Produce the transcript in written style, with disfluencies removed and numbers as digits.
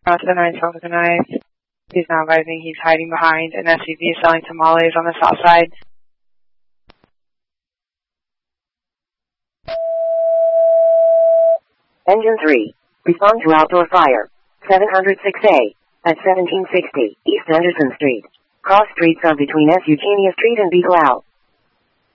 to the 9 with a knife. He's now advising he's hiding behind an SUV selling tamales on the south side. Engine 3. Respond to outdoor fire. 706A. At 1760 East Anderson Street. Cross streets are between S. Eugenia Street and Beagle Ave.